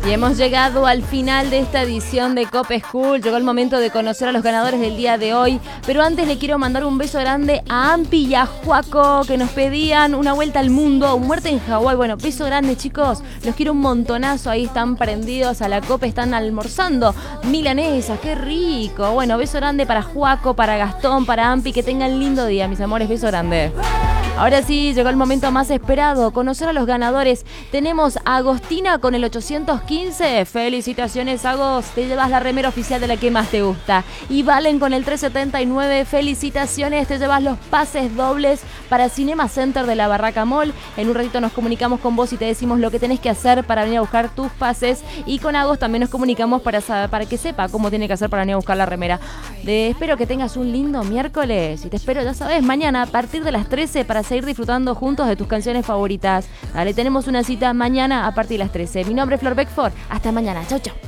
Y hemos llegado al final de esta edición de Cop School. Llegó el momento de conocer a los ganadores del día de hoy. Pero antes le quiero mandar un beso grande a Ampi y a Juaco, que nos pedían una vuelta al mundo, muerte en Hawái. Bueno, beso grande, chicos. Los quiero un montonazo. Ahí están prendidos a la copa, están almorzando milanesas. ¡Qué rico! Bueno, beso grande para Juaco, para Gastón, para Ampi. Que tengan lindo día, mis amores. Beso grande. Ahora sí, llegó el momento más esperado, conocer a los ganadores. Tenemos a Agostina con el 815. Felicitaciones, Agos. Te llevas la remera oficial de la que más te gusta. Y Valen con el 379. Felicitaciones. Te llevas los pases dobles para Cinema Center de la Barraca Mall. En un ratito nos comunicamos con vos y te decimos lo que tenés que hacer para venir a buscar tus pases. Y con Agos también nos comunicamos para que sepa cómo tiene que hacer para venir a buscar la remera. Espero que tengas un lindo miércoles. Y te espero, ya sabes, mañana a partir de las 13 para seguir disfrutando juntos de tus canciones favoritas. Dale, tenemos una cita mañana a partir de las 13. Mi nombre es Flor Beckford. Hasta mañana. Chau, chau.